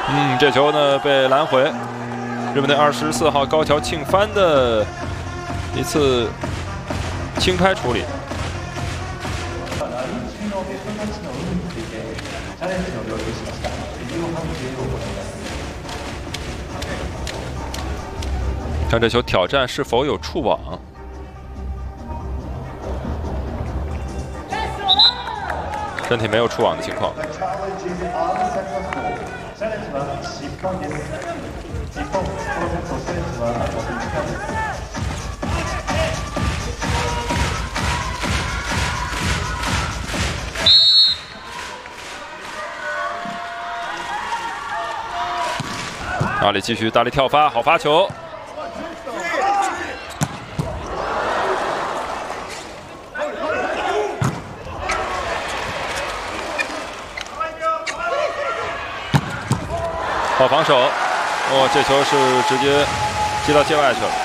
这球呢被拦回。日本队24号高桥庆帆的一次轻拍处理。看这球挑战是否有触网？身体没有触网的情况。阿里继续大力跳发，好发球。 好防守，这球是直接击到界外去了。